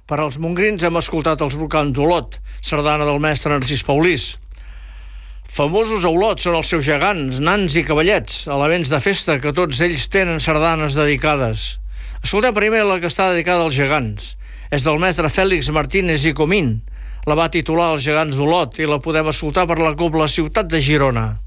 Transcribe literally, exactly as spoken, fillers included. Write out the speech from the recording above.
Per als mongrins hem escoltat els Brocants d'Olot, sardana del mestre Narcís Paulís. Famosos a Olot són els seus gegants, nans i cavallets, elements de festa que tots ells tenen sardanes dedicades. Escoltem primer la que està dedicada als gegants. És del mestre Fèlix Martínez i Comín. La va titular Els gegants d'Olot i la podem escoltar per la Cobla Ciutat de Girona.